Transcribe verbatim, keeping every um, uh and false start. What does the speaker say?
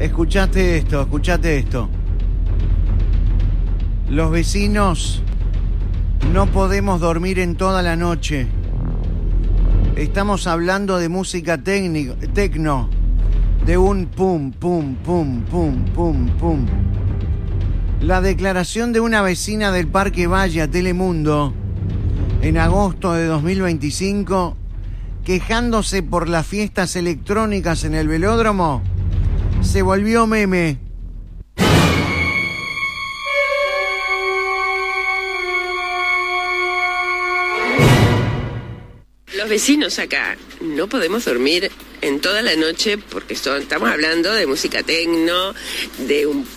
Escuchate esto, escuchate esto. Los vecinos no podemos dormir en toda la noche. Estamos hablando de música técnico, tecno, de un pum, pum, pum, pum, pum, pum. La declaración de una vecina del Parque Valle a Telemundo en agosto de dos mil veinticinco, quejándose por las fiestas electrónicas en el velódromo, se volvió meme. Los vecinos acá no podemos dormir en toda la noche porque son, estamos hablando de música tecno, de un